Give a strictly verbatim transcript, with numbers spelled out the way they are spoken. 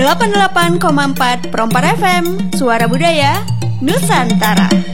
delapan puluh delapan koma empat Perompak F M, Suara Budaya Nusantara.